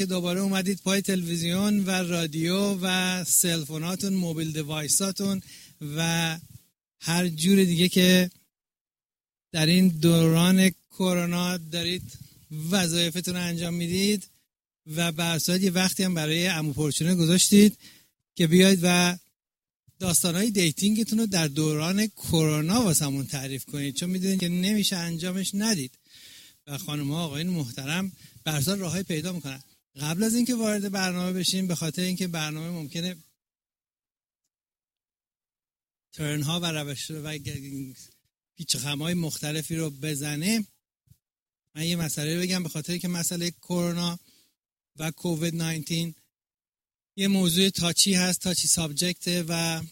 دوباره اومدید پای تلویزیون و رادیو و سلفوناتون، موبیل دیوایساتون و هر جور دیگه که در این دوران کرونا دارید وظایفتون رو انجام میدید و به اساس یه وقتی هم برای عمو پرچونه گذاشتید که بیاید و داستانهای دیتینگتون رو در دوران کرونا واسمون تعریف کنید، چون میدونید که نمیشه انجامش ندید و خانم‌ها آقایون محترم به اساس راههای پیدا میکنن. قبل از اینکه وارد برنامه بشیم، به خاطر اینکه برنامه ممکنه ترن ها و روش و پیچ خم‌های مختلفی رو بزنه، من یه مسئله رو بگم. به خاطر اینکه مسئله کرونا و کووید 19 یه موضوع تاچی هست، تاچی سابجکته و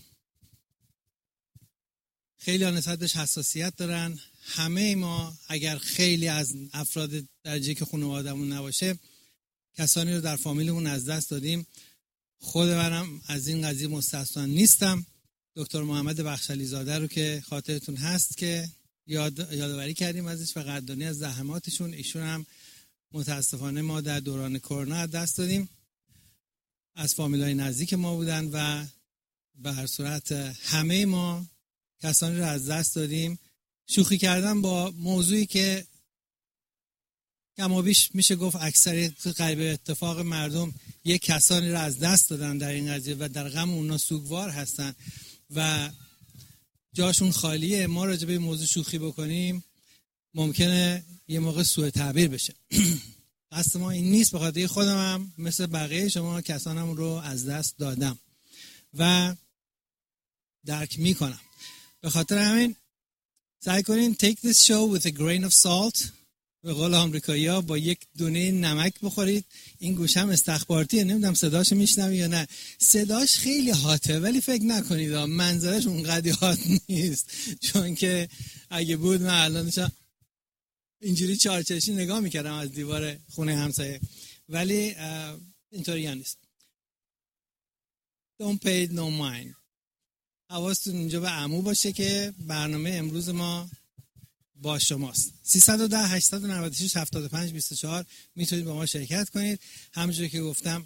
خیلی نسبت بهش حساسیت دارن. همه ما اگر خیلی از افراد درجه که خانواده‌مون نباشه کسانی رو در فامیلمون از دست دادیم. خود منم از این قضیه مستثنا نیستم. دکتر محمد بخشلی زاده رو که خاطرتون هست که یادآوری کردیم ازش و قدردانی از زحماتشون، ایشون هم متاسفانه ما در دوران کرونا از دست دادیم. از فامیلای نزدیک ما بودن و به هر صورت همه ما کسانی رو از دست دادیم. شوخی کردن با موضوعی که کم و بیش میشه گفت اکثریت قریب اتفاق مردم یک کسانی رو از دست دادن در این قضیه و در غم اونا سوگوار هستن و جاشون خالیه. ما راجع به این موضوع شوخی بکنیم ممکنه یه موقع سوء تعبیر بشه. قصد ما این نیست. به خاطر خودم هم مثل بقیه شما کسانم رو از دست دادم و درک میکنم. به خاطر همین سعی کنین take this show with a grain of salt. به قول آمریکایی‌ها با یک دونه نمک بخورید. این گوشم استخباراتیه، نمیدونم صداشو میشنوی یا نه. صداش خیلی هاته ولی فکر نکنید منظرش اونقدر هات نیست، چون که اگه بود من الان اینجوری چارچشی نگاه میکردم از دیوار خونه همسایه، ولی اینطوری ها نیست. Don't pay no mind. حواستون اینجا به عمو باشه که برنامه امروز ما با شماست. 310 896 75 24 میتونید با ما شرکت کنید. همونجوری که گفتم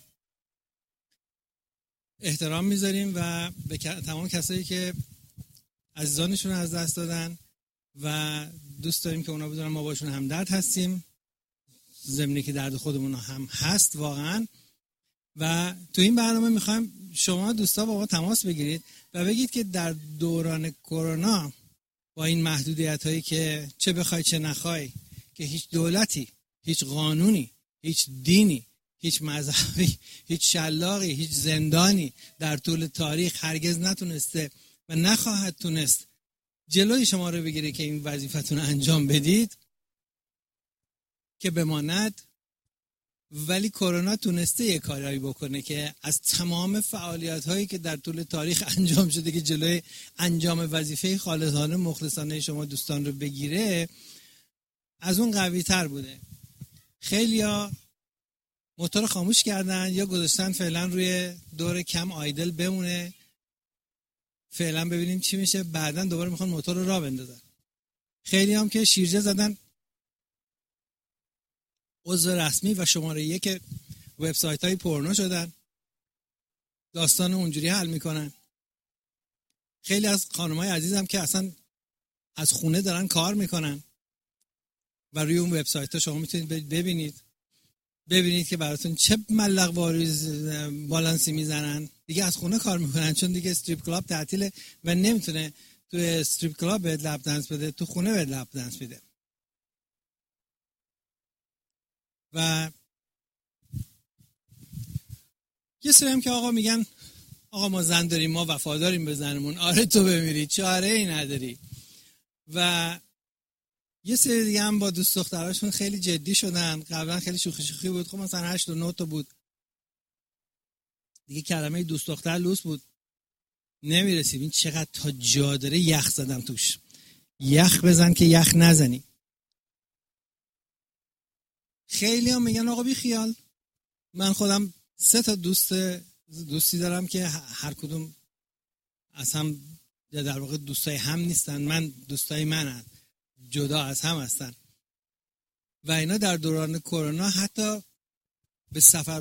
احترام میذاریم و به تمام کسایی که عزیزانشون از دست دادن و دوست داریم که اونا بدونن ما باشون همدرد هستیم، ضمنی که درد خودمون هم هست واقعا. و تو این برنامه میخوایم شما دوستا با ما تماس بگیرید و بگید که در دوران کرونا با این محدودیت هایی که چه بخوای چه نخوای، که هیچ دولتی، هیچ قانونی، هیچ دینی، هیچ مذهبی، هیچ شلاقی، هیچ زندانی در طول تاریخ هرگز نتونسته و نخواهد تونست جلوی شما رو بگیره که این وظیفتون رو انجام بدید که بماند. ولی کرونا تونسته یه کاری بکنه که از تمام فعالیت هایی که در طول تاریخ انجام شده که جلوی انجام وظیفه خالصانه مخلصانه شما دوستان رو بگیره از اون قوی تر بوده. خیلیا موتور خاموش کردن یا گذاشتن فعلا روی دور کم آیدل بمونه، فعلا ببینیم چی میشه، بعدن دوباره میخوان موتور رو راه بندازن. خیلی هم که شیرجه زدن عضو رسمی و شماره 1 وبسایت های پورنو شدن، داستان اونجوری حل میکنن. خیلی از خانمای عزیزم که اصلا از خونه دارن کار میکنن و روی اون وبسایت ها شما میتونید ببینید که براتون چه ملق بالانسی میزنن. دیگه از خونه کار میکنن چون دیگه استریپ کلاب تعطیله و نمیتونه تو استریپ کلاب بهت لپ دنس بده، تو خونه بهت لپ دنس میده. و یه سری هم که آقا میگن آقا ما زن داریم، ما وفاداریم به زنمون. آره تو بمیری چاره ای نداری. و یه سری دیگه هم با دوست دختراشون خیلی جدی شدن. قبلا خیلی شوخی بود، خب مثلا 8 و 9 تا بود دیگه، کلمه دوست دختر لوس بود نمیرسید. این چقدر تا جا داره یخ زدن توش. یخ بزن که یخ نزنی. خیلی هم میگن آقا بی خیال. من خودم 3 تا دوستی دارم که هر کدوم از هم در واقع دوستای هم نیستن، من دوستای منن، جدا از هم هستن و اینا در دوران کرونا حتی به سفر